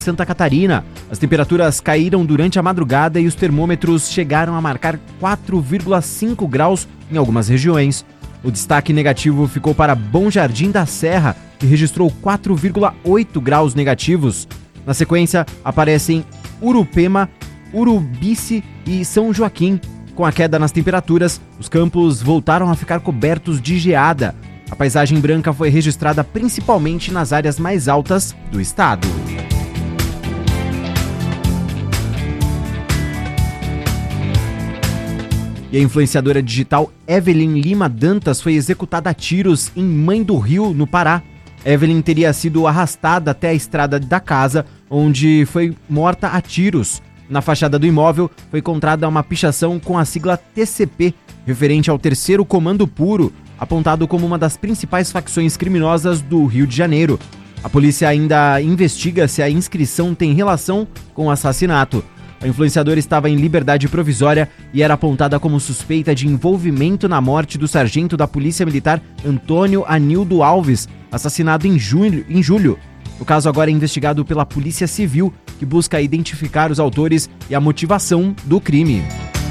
Santa Catarina. As temperaturas caíram durante a madrugada e os termômetros chegaram a marcar 4,5 graus em algumas regiões. O destaque negativo ficou para Bom Jardim da Serra, que registrou 4,8 graus negativos. Na sequência, aparecem Urupema, Urubici e São Joaquim. Com a queda nas temperaturas, os campos voltaram a ficar cobertos de geada. A paisagem branca foi registrada principalmente nas áreas mais altas do estado. E a influenciadora digital Evelyn Lima Dantas foi executada a tiros em Mãe do Rio, no Pará. Evelyn teria sido arrastada até a estrada da casa, onde foi morta a tiros. Na fachada do imóvel foi encontrada uma pichação com a sigla TCP, referente ao Terceiro Comando Puro, apontado como uma das principais facções criminosas do Rio de Janeiro. A polícia ainda investiga se a inscrição tem relação com o assassinato. A influenciadora estava em liberdade provisória e era apontada como suspeita de envolvimento na morte do sargento da Polícia Militar Antônio Anildo Alves, assassinado em julho. O caso agora é investigado pela Polícia Civil, que busca identificar os autores e a motivação do crime.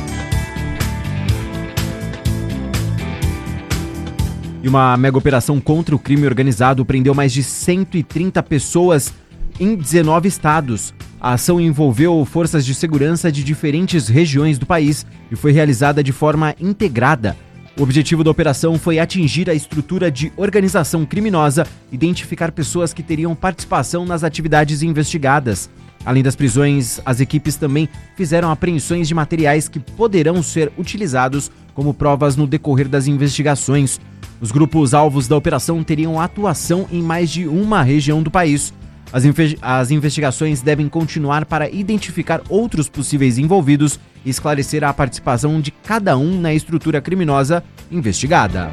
E uma mega operação contra o crime organizado prendeu mais de 130 pessoas em 19 estados. A ação envolveu forças de segurança de diferentes regiões do país e foi realizada de forma integrada. O objetivo da operação foi atingir a estrutura de organização criminosa, identificar pessoas que teriam participação nas atividades investigadas. Além das prisões, as equipes também fizeram apreensões de materiais que poderão ser utilizados como provas no decorrer das investigações. Os grupos alvos da operação teriam atuação em mais de uma região do país. As investigações devem continuar para identificar outros possíveis envolvidos e esclarecer a participação de cada um na estrutura criminosa investigada.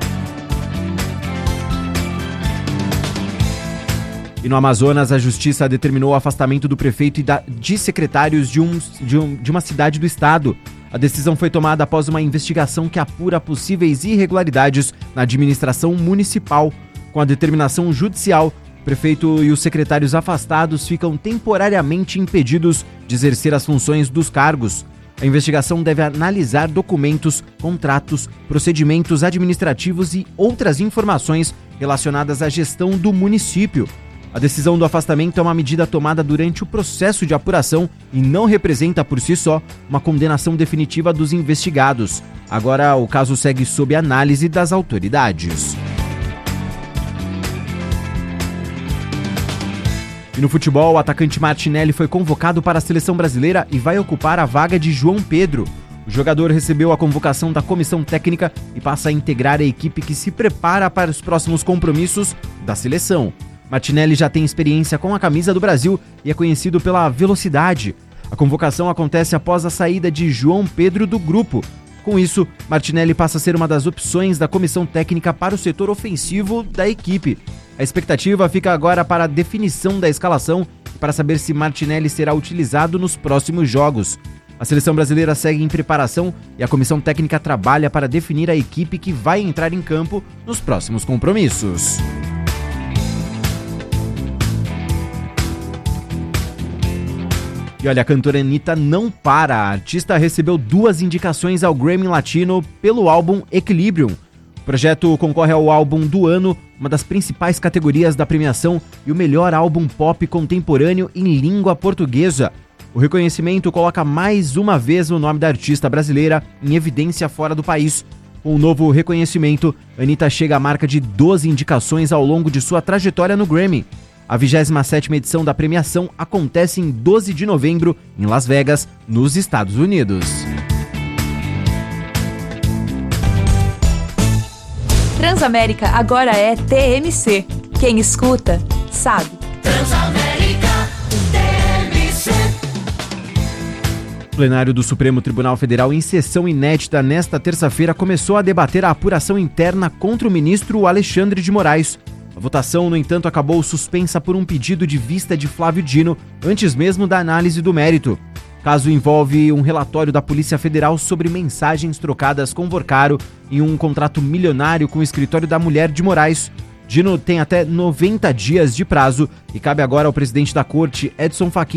E no Amazonas, a Justiça determinou o afastamento do prefeito e de secretários de uma cidade do estado. A decisão foi tomada após uma investigação que apura possíveis irregularidades na administração municipal. Com a determinação judicial, o prefeito e os secretários afastados ficam temporariamente impedidos de exercer as funções dos cargos. A investigação deve analisar documentos, contratos, procedimentos administrativos e outras informações relacionadas à gestão do município. A decisão do afastamento é uma medida tomada durante o processo de apuração e não representa por si só uma condenação definitiva dos investigados. Agora, o caso segue sob análise das autoridades. E no futebol, o atacante Martinelli foi convocado para a seleção brasileira e vai ocupar a vaga de João Pedro. O jogador recebeu a convocação da comissão técnica e passa a integrar a equipe que se prepara para os próximos compromissos da seleção. Martinelli já tem experiência com a camisa do Brasil e é conhecido pela velocidade. A convocação acontece após a saída de João Pedro do grupo. Com isso, Martinelli passa a ser uma das opções da comissão técnica para o setor ofensivo da equipe. A expectativa fica agora para a definição da escalação e para saber se Martinelli será utilizado nos próximos jogos. A seleção brasileira segue em preparação e a comissão técnica trabalha para definir a equipe que vai entrar em campo nos próximos compromissos. E olha, a cantora Anitta não para. A artista recebeu 2 indicações ao Grammy Latino pelo álbum Equilibrium. O projeto concorre ao álbum do ano, uma das principais categorias da premiação, e o melhor álbum pop contemporâneo em língua portuguesa. O reconhecimento coloca mais uma vez o nome da artista brasileira em evidência fora do país. Com o novo reconhecimento, Anitta chega à marca de 12 indicações ao longo de sua trajetória no Grammy. A 27ª edição da premiação acontece em 12 de novembro, em Las Vegas, nos Estados Unidos. Transamérica agora é TMC. Quem escuta, sabe. Transamérica TMC. O plenário do Supremo Tribunal Federal, em sessão inédita nesta terça-feira, começou a debater a apuração interna contra o ministro Alexandre de Moraes. A votação, no entanto, acabou suspensa por um pedido de vista de Flávio Dino, antes mesmo da análise do mérito. O caso envolve um relatório da Polícia Federal sobre mensagens trocadas com Vorcaro em um contrato milionário com o escritório da mulher de Moraes. Dino tem até 90 dias de prazo e cabe agora ao presidente da corte, Edson Fachin,